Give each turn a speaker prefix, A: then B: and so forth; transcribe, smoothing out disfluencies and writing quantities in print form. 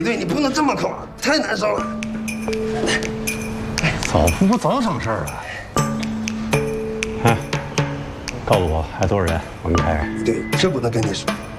A: 对你不能这么夸，太难受了。
B: 早不早省事儿了。哎，告诉我还多少人？我们开始。
A: 对，这不能跟你说。